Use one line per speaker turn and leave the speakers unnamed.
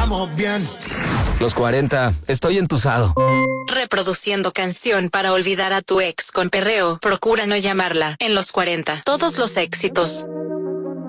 estamos bien.
Los 40, estoy entusado.
Reproduciendo canción para olvidar a tu ex con perreo. Procura no llamarla en los 40. Todos los éxitos.